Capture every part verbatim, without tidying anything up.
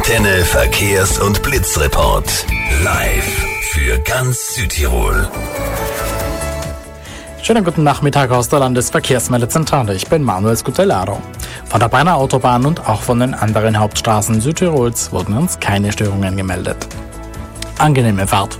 Antenne Verkehrs- und Blitzreport. Live für ganz Südtirol. Schönen guten Nachmittag aus der Landesverkehrsmeldezentrale. Ich bin Manuel Scutellaro. Von der Brenner Autobahn und auch von den anderen Hauptstraßen Südtirols wurden uns keine Störungen gemeldet. Angenehme Fahrt.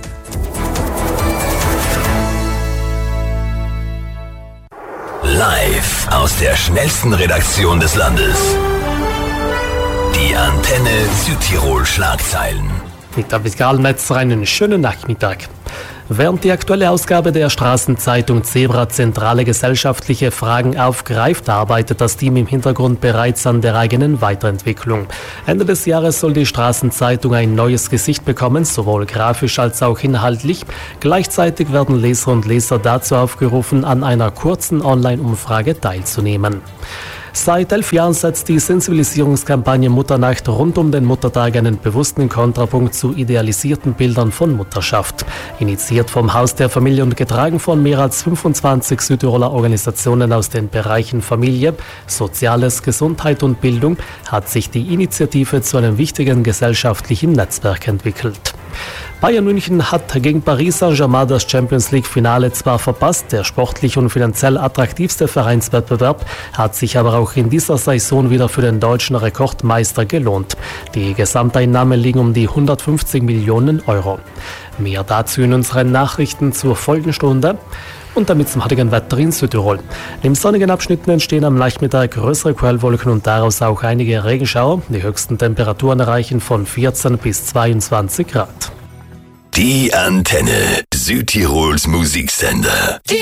Live aus der schnellsten Redaktion des Landes. Die Antenne Südtirol Schlagzeilen. Mit David Karlmetzer einen schönen Nachmittag. Während die aktuelle Ausgabe der Straßenzeitung Zebra zentrale gesellschaftliche Fragen aufgreift, arbeitet das Team im Hintergrund bereits an der eigenen Weiterentwicklung. Ende des Jahres soll die Straßenzeitung ein neues Gesicht bekommen, sowohl grafisch als auch inhaltlich. Gleichzeitig werden Leser und Leser dazu aufgerufen, an einer kurzen Online-Umfrage teilzunehmen. Seit elf Jahren setzt die Sensibilisierungskampagne Mutternacht rund um den Muttertag einen bewussten Kontrapunkt zu idealisierten Bildern von Mutterschaft. Initiiert vom Haus der Familie und getragen von mehr als fünfundzwanzig Südtiroler Organisationen aus den Bereichen Familie, Soziales, Gesundheit und Bildung hat sich die Initiative zu einem wichtigen gesellschaftlichen Netzwerk entwickelt. Bayern München hat gegen Paris Saint-Germain das Champions-League-Finale zwar verpasst, der sportlich und finanziell attraktivste Vereinswettbewerb hat sich aber auch in dieser Saison wieder für den deutschen Rekordmeister gelohnt. Die Gesamteinnahmen liegen um die hundertfünfzig Millionen Euro. Mehr dazu in unseren Nachrichten zur Folgenstunde. Und damit zum heutigen Wetter in Südtirol. In sonnigen Abschnitten entstehen am Nachmittag größere Quellwolken und daraus auch einige Regenschauer. Die höchsten Temperaturen erreichen von vierzehn bis zweiundzwanzig Grad. Die Antenne Südtirols Musiksender.